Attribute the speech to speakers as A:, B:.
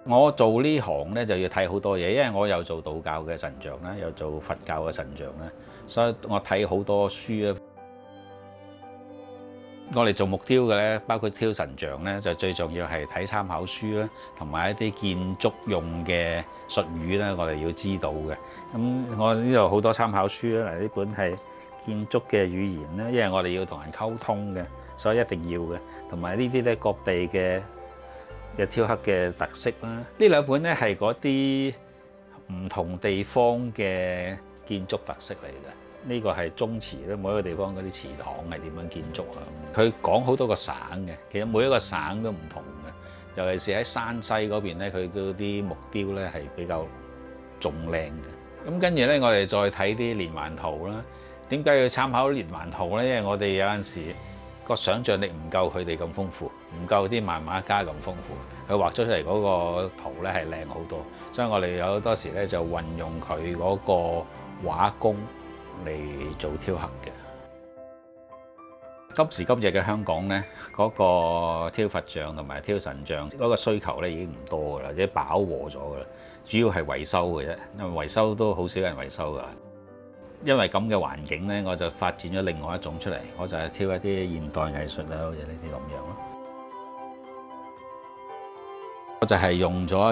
A: 我做呢行呢，就要睇好多嘢，因為我又做道教嘅神像啦，又做佛教嘅神像啦，所以我睇好多書啊。我哋做木雕嘅呢，包括雕神像呢，就最重要係睇參考書啦，同埋一啲建築用嘅術語呢，我哋要知道嘅。咁我呢度好多參考書啦，嗱呢本係建築嘅語言啦，因為我哋要同人溝通嘅，所以一定要嘅。同埋呢啲呢，各地嘅雕刻嘅特色啦，呢兩本呢係嗰啲唔同地方嘅建築特色嚟嘅。呢個係宗祠咧，每一個地方嗰啲祠堂係點樣建築啊？佢講好多個省嘅，其實每一個省都唔同嘅。尤其是喺山西嗰邊咧，佢嗰啲木雕咧係比較仲靚嘅。咁跟住咧，我哋再睇啲連環圖啦。點解要參考連環圖咧？因為我哋有陣時個想像力唔夠佢哋咁豐富，唔夠啲漫畫家咁豐富。佢畫咗出嚟嗰個圖咧係靚好多，所以我哋有好多時咧就運用佢嗰個畫工嚟做雕刻嘅。今時今日嘅香港呢，嗰個雕佛像同埋雕神像嗰個需求咧已經唔多噶啦，即係飽和咗噶啦。主要係維修嘅啫，因為維修都好少人維修噶。因為咁嘅環境呢，我就發展咗另外一種出嚟，我就係挑一啲現代藝術啦，好似呢啲咁樣咯。我就係用咗